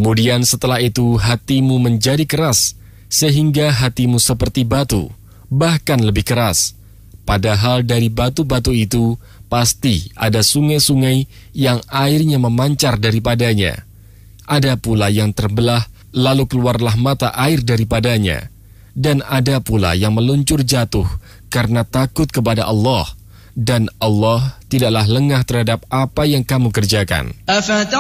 Kemudian setelah itu hatimu menjadi keras, sehingga hatimu seperti batu, bahkan lebih keras. Padahal dari batu-batu itu pasti ada sungai-sungai yang airnya memancar daripadanya. Ada pula yang terbelah, lalu keluarlah mata air daripadanya. Dan ada pula yang meluncur jatuh karena takut kepada Allah. Dan Allah tidaklah lengah terhadap apa yang kamu kerjakan.